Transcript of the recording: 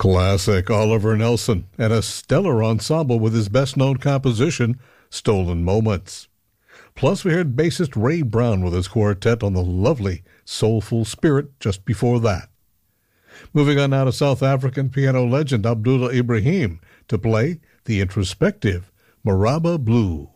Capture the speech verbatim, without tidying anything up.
Classic Oliver Nelson and a stellar ensemble with his best-known composition, Stolen Moments. Plus, we heard bassist Ray Brown with his quartet on the lovely Soulful Spirit just before that. Moving on now to South African piano legend Abdullah Ibrahim to play the introspective Maraba Blue.